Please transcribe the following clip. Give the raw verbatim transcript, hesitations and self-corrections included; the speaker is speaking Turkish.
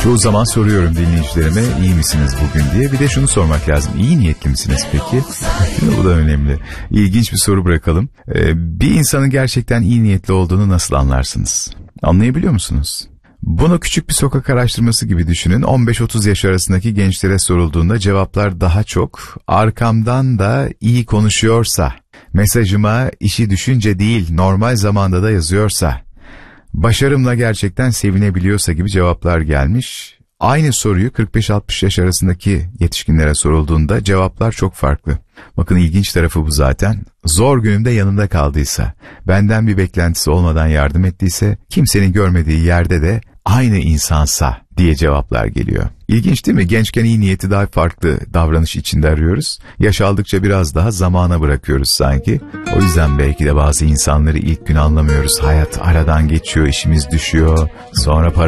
Çoğu zaman soruyorum dinleyicilerime iyi misiniz bugün diye. Bir de şunu sormak lazım. İyi niyetli misiniz peki? Bu da önemli. İlginç bir soru bırakalım. Ee, bir insanın gerçekten iyi niyetli olduğunu nasıl anlarsınız? Anlayabiliyor musunuz? Bunu küçük bir sokak araştırması gibi düşünün. on beş otuz yaş arasındaki gençlere sorulduğunda cevaplar daha çok arkamdan da iyi konuşuyorsa, mesajıma işi düşünce değil normal zamanda da yazıyorsa, başarımla gerçekten sevinebiliyorsa gibi cevaplar gelmiş. Aynı soruyu kırk beş altmış yaş arasındaki yetişkinlere sorulduğunda cevaplar çok farklı. Bakın ilginç tarafı bu zaten. Zor günümde yanımda kaldıysa, benden bir beklentisi olmadan yardım ettiyse, kimsenin görmediği yerde de aynı insansa diye cevaplar geliyor. İlginç değil mi? Gençken iyi niyeti daha farklı davranış içinde arıyoruz. Yaş aldıkça biraz daha zamana bırakıyoruz sanki. O yüzden belki de bazı insanları ilk gün anlamıyoruz. Hayat aradan geçiyor, işimiz düşüyor, sonra para